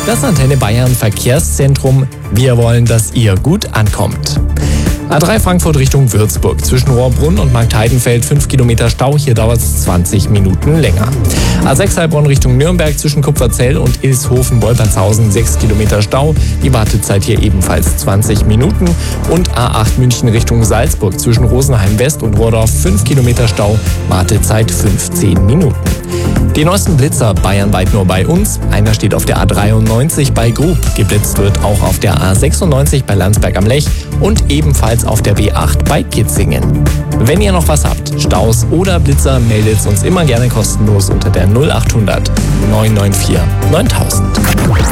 Das Antenne Bayern Verkehrszentrum. Wir wollen, dass ihr gut ankommt. A3 Frankfurt Richtung Würzburg. Zwischen Rohrbrunn und Marktheidenfeld 5 Kilometer Stau. Hier dauert es 20 Minuten länger. A6 Heilbronn Richtung Nürnberg zwischen Kupferzell und Ilshofen-Wolpertshausen 6 Kilometer Stau. Die Wartezeit hier ebenfalls 20 Minuten. Und A8 München Richtung Salzburg zwischen Rosenheim West und Rohrdorf 5 Kilometer Stau. Wartezeit 15 Minuten. Die neuesten Blitzer bayernweit nur bei uns. Einer steht auf der A93 bei Grub. Geblitzt wird auch auf der A96 bei Landsberg am Lech und ebenfalls auf der B8 bei Kitzingen. Wenn ihr noch was habt, Staus oder Blitzer, meldet uns immer gerne kostenlos unter der 0800 994 9000.